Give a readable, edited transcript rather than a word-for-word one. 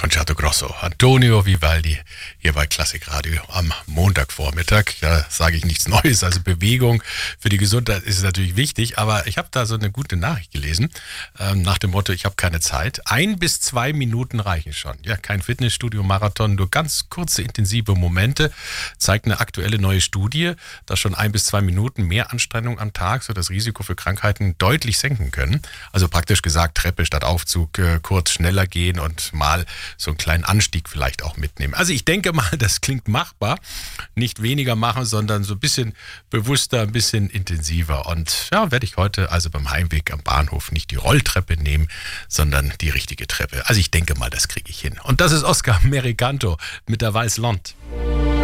Concerto Grosso, Antonio Vivaldi, hier bei Klassikradio am Montagvormittag. Da sage ich nichts Neues, also Bewegung für die Gesundheit ist natürlich wichtig, aber ich habe da so eine gute Nachricht gelesen, nach dem Motto, ich habe keine Zeit. 1 bis 2 Minuten reichen schon. Ja, kein Fitnessstudio-Marathon, nur ganz kurze, intensive Momente, zeigt eine aktuelle neue Studie, dass schon 1 bis 2 Minuten mehr Anstrengung am Tag so das Risiko für Krankheiten deutlich senken können. Also praktisch gesagt, Treppe statt Aufzug, kurz schneller gehen und mal so einen kleinen Anstieg vielleicht auch mitnehmen. Also ich denke mal, das klingt machbar. Nicht weniger machen, sondern so ein bisschen bewusster, ein bisschen intensiver. Und ja, werde ich heute also beim Heimweg am Bahnhof nicht die Rolltreppe nehmen, sondern die richtige Treppe. Also ich denke mal, das kriege ich hin. Und das ist Oscar Mericanto mit der Weißland.